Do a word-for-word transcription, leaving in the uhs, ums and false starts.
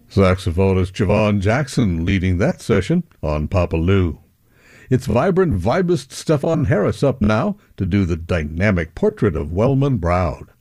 Saxophonist Javon Jackson leading that session on Papa Lou. It's vibrant vibist Stefan Harris up now to do the dynamic portrait of Wellman Brown.